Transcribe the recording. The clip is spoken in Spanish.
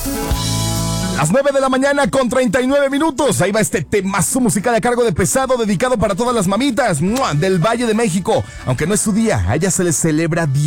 Las 9 de la mañana con 39 minutos. Ahí va este temazo musical a cargo de Pesado, dedicado para todas las mamitas del Valle de México. Aunque no es su día, a ella se les celebra